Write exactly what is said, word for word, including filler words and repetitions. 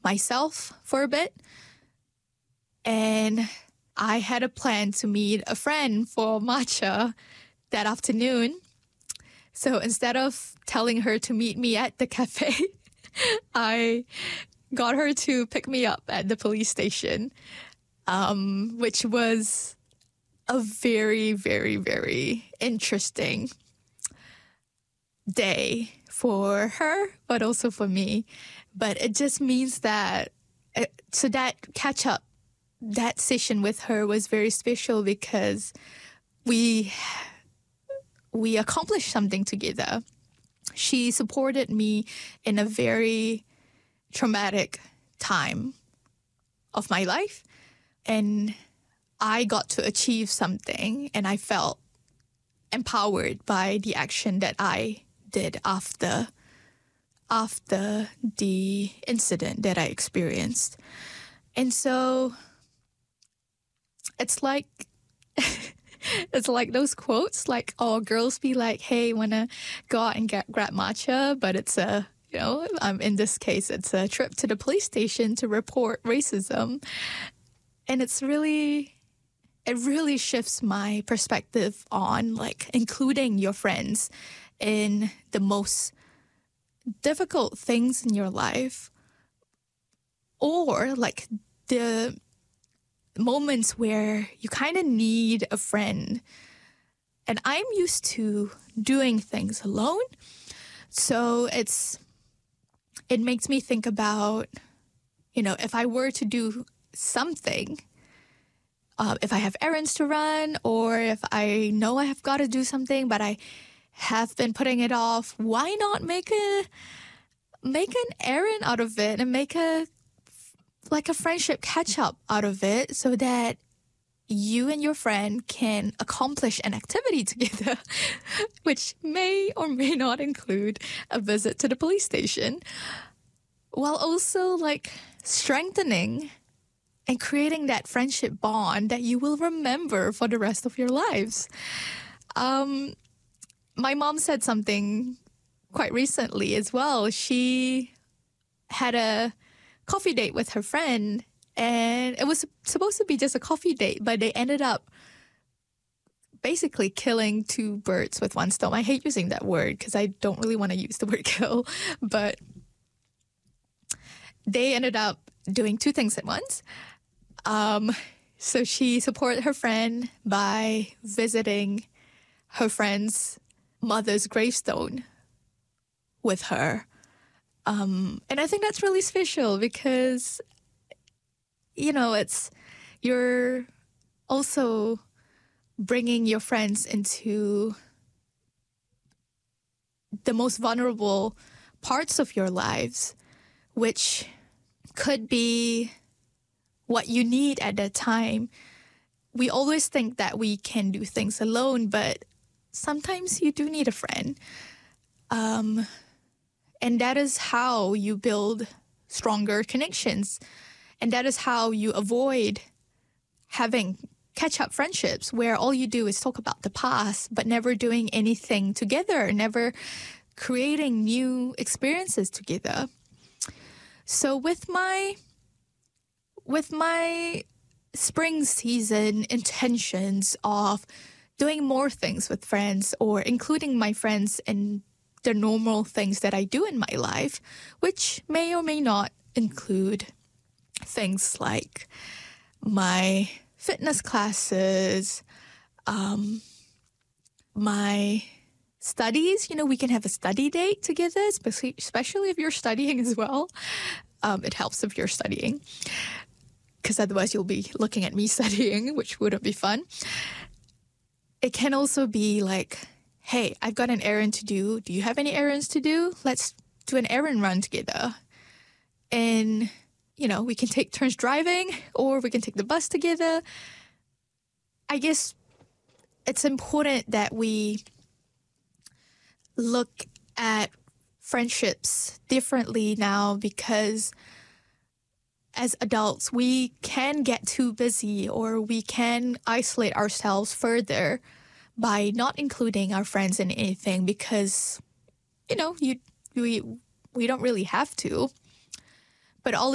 myself for a bit. And I had a plan to meet a friend for matcha that afternoon. So instead of telling her to meet me at the cafe, I got her to pick me up at the police station, um, which was a very, very, very interesting day for her, but also for me. But it just means that, uh, so that catch up, that session with her was very special because we we accomplished something together. She supported me in a very traumatic time of my life, and I got to achieve something, and I felt empowered by the action that I did after after the incident that I experienced. And so it's like it's like those quotes, like, oh, girls be like, hey, wanna go out and get grab matcha, but it's a, you know, um, in this case, it's a trip to the police station to report racism. And it's really, it really shifts my perspective on like including your friends in the most difficult things in your life, or like the moments where you kind of need a friend. And I'm used to doing things alone. So it's, it makes me think about, you know, if I were to do something, uh, if I have errands to run, or if I know I have got to do something, but I have been putting it off, why not make a, make an errand out of it and make a, like a friendship catch up out of it so that you and your friend can accomplish an activity together, which may or may not include a visit to the police station, while also like strengthening and creating that friendship bond that you will remember for the rest of your lives. Um, my mom said something quite recently as well. She had a coffee date with her friend, and it was supposed to be just a coffee date, but they ended up basically killing two birds with one stone. I hate using that word because I don't really want to use the word kill, but they ended up doing two things at once. Um, so she supported her friend by visiting her friend's mother's gravestone with her. Um, and I think that's really special because, you know, it's, you're also bringing your friends into the most vulnerable parts of your lives, which could be what you need at that time. We always think that we can do things alone, but sometimes you do need a friend. Um, and that is how you build stronger connections. And that is how you avoid having catch-up friendships where all you do is talk about the past, but never doing anything together, never creating new experiences together. So with my with my spring season intentions of doing more things with friends or including my friends in the normal things that I do in my life, which may or may not include things like my fitness classes, um, my studies. You know, we can have a study date together, especially, especially if you're studying as well. Um, it helps if you're studying, because otherwise you'll be looking at me studying, which wouldn't be fun. It can also be like, hey, I've got an errand to do. Do you have any errands to do? Let's do an errand run together. And, you know, we can take turns driving or we can take the bus together. I guess it's important that we look at friendships differently now, because as adults, we can get too busy or we can isolate ourselves further by not including our friends in anything because, you know, you we we don't really have to. But all